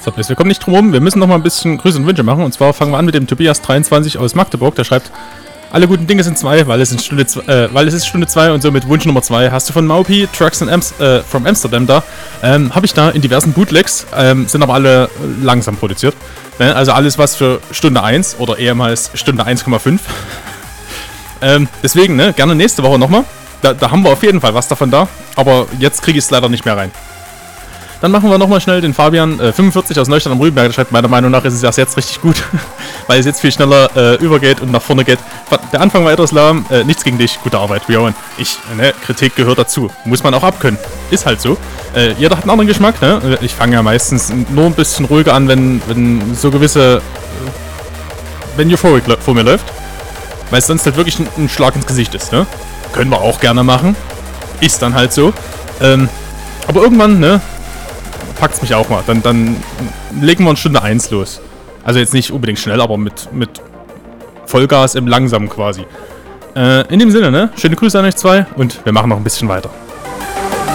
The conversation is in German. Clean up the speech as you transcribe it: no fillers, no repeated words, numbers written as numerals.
So, wir kommen nicht drum rum. Wir müssen noch mal ein bisschen Grüße und Wünsche machen. Und zwar fangen wir an mit dem Tobias23 aus Magdeburg. Der schreibt: Alle guten Dinge sind 2, weil es ist Stunde 2 und somit Wunsch Nummer 2. Hast du von Maupi Trucks from Amsterdam da? Habe ich da in diversen Bootlegs, sind aber alle langsam produziert. Ne? Also alles was für Stunde 1 oder ehemals Stunde 1,5. Deswegen, ne, gerne nächste Woche nochmal. Da haben wir auf jeden Fall was davon da. Aber jetzt kriege ich es leider nicht mehr rein. Dann machen wir nochmal schnell den Fabian 45 aus Neustadt am Rübenberg. Der schreibt, meiner Meinung nach ist es erst jetzt richtig gut, weil es jetzt viel schneller übergeht und nach vorne geht. Der Anfang war etwas lahm, nichts gegen dich, gute Arbeit. Kritik gehört dazu, muss man auch abkönnen. Ist halt so. Jeder hat einen anderen Geschmack, ne? Ich fange ja meistens nur ein bisschen ruhiger an, wenn so gewisse... wenn Euphoric vor mir läuft. Weil es sonst halt wirklich ein Schlag ins Gesicht ist, ne? Können wir auch gerne machen. Ist dann halt so. Aber irgendwann, ne? Packt's mich auch mal. Dann legen wir in Stunde 1 los. Also jetzt nicht unbedingt schnell, aber mit Vollgas im Langsamen quasi. In dem Sinne, ne? Schöne Grüße an euch zwei und wir machen noch ein bisschen weiter.